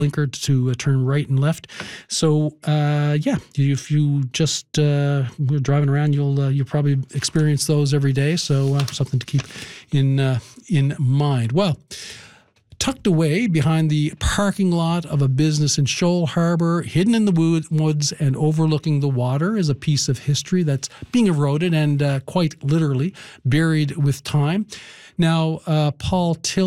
blinker to turn right and left. So if you just were driving around, you'll probably experience those every day. So something to keep in mind. Well, tucked away behind the parking lot of a business in Shoal Harbour, hidden in the woods and overlooking the water, is a piece of history that's being eroded and quite literally buried with time. Now, Paul Tilley